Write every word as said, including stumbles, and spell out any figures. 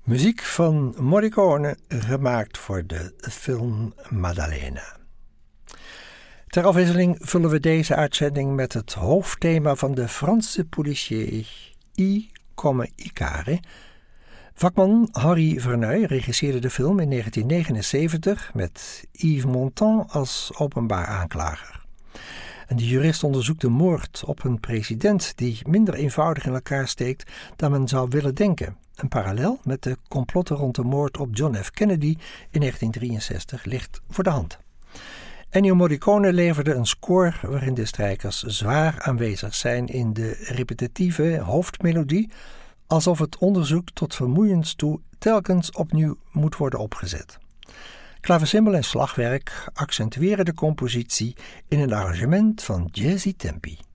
Muziek van Morricone, gemaakt voor de film Maddalena. Ter afwisseling vullen we deze uitzending met het hoofdthema van de Franse policier I come I care. Vakman Henri Verneuil regisseerde de film in negentien negenenzeventig met Yves Montand als openbaar aanklager. En de jurist onderzoekt de moord op een president die minder eenvoudig in elkaar steekt dan men zou willen denken. Een parallel met de complotten rond de moord op John F. Kennedy in negentien drieënzestig ligt voor de hand. Ennio Morricone leverde een score waarin de strijkers zwaar aanwezig zijn in de repetitieve hoofdmelodie, alsof het onderzoek tot vermoeiens toe telkens opnieuw moet worden opgezet. Klavecimbal en slagwerk accentueren de compositie in een arrangement van Jazzy Tempi.